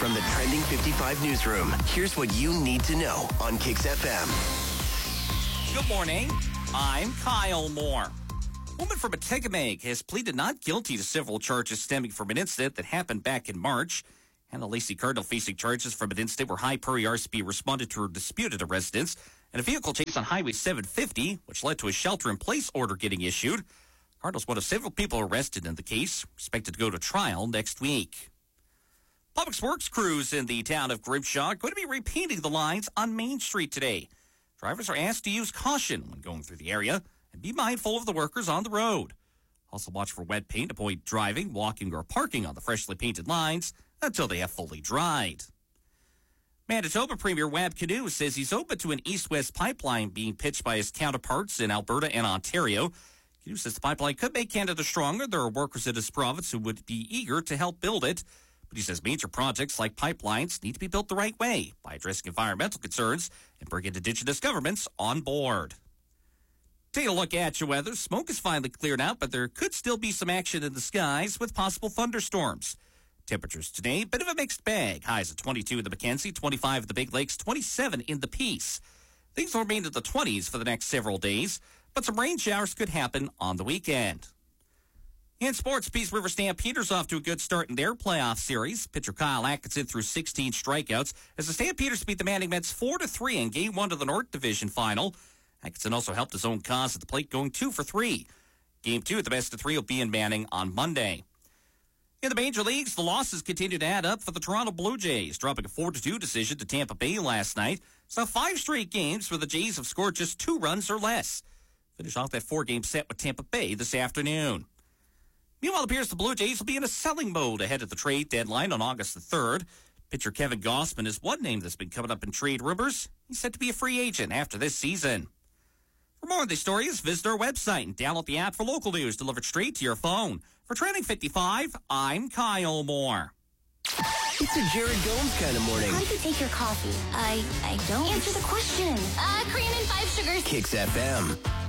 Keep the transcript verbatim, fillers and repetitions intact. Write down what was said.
From the Trending fifty-five newsroom, here's what you need to know on Kix F M. Good morning. I'm Kyle Moore. A woman from Attigamekw has pleaded not guilty to several charges stemming from an incident that happened back in March. Hannah Lacey Cardinal facing charges from an incident where High Prairie R C B responded to a dispute at a residence and a vehicle chase on Highway seven fifty, which led to a shelter-in-place order getting issued. Cardinal's one of several people arrested in the case, expected to go to trial next week. Public Works crews in the town of Grimshaw are going to be repainting the lines on Main Street today. Drivers are asked to use caution when going through the area and be mindful of the workers on the road. Also watch for wet paint to avoid driving, walking, or parking on the freshly painted lines until they have fully dried. Manitoba Premier Wab Kinew says he's open to an east-west pipeline being pitched by his counterparts in Alberta and Ontario. Kinew says the pipeline could make Canada stronger. There are workers in his province who would be eager to help build it. But he says major projects like pipelines need to be built the right way by addressing environmental concerns and bringing Indigenous governments on board. Taking a look at your weather. Smoke is finally cleared out, but there could still be some action in the skies with possible thunderstorms. Temperatures today, bit of a mixed bag. Highs at twenty-two in the Mackenzie, twenty-five in the Big Lakes, twenty-seven in the Peace. Things will remain in the twenties for the next several days, but some rain showers could happen on the weekend. In sports, Peace River Stampeders off to a good start in their playoff series. Pitcher Kyle Atkinson threw sixteen strikeouts as the Stampeders beat the Manning Mets four to three in Game one of the North Division Final. Atkinson also helped his own cause at the plate, going two for three. Game two at the best of three will be in Manning on Monday. In the major leagues, the losses continue to add up for the Toronto Blue Jays, dropping a four to two decision to Tampa Bay last night. So five straight games where the Jays have scored just two runs or less. Finish off that four-game set with Tampa Bay this afternoon. Meanwhile, it appears the Blue Jays will be in a selling mode ahead of the trade deadline on August the third. Pitcher Kevin Gausman is one name that's been coming up in trade rumors. He's set to be a free agent after this season. For more of these stories, visit our website and download the app for local news delivered straight to your phone. For Trending fifty-five, I'm Kyle Moore. It's a Jared Gomes kind of morning. How do you take your coffee? I I don't. Answer the question. Uh, cream and five sugars. Kix F M.